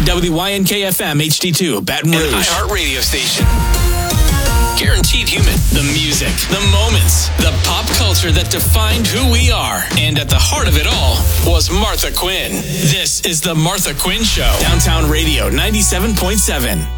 WYNK-FM HD2, Baton Rouge. An iHeart radio station. Guaranteed human. The music, the moments, the pop culture that defined who we are. And at the heart of it all was Martha Quinn. This is The Martha Quinn Show. Downtown Radio 97.7.